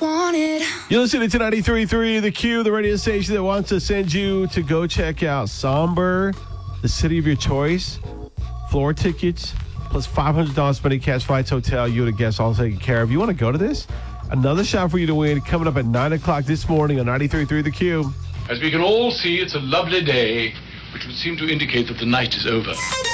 wanted. You're listening to 93.3 The Q, the radio station that wants to send you to go check out Somber, the city of your choice. Floor tickets, plus $500 money, cash flights, hotel, you and a guest all taken care of. You want to go to this? Another shot for you to win coming up at 9 o'clock this morning on 93.3 The Q. As we can all see, it's a lovely day, which would seem to indicate that the night is over.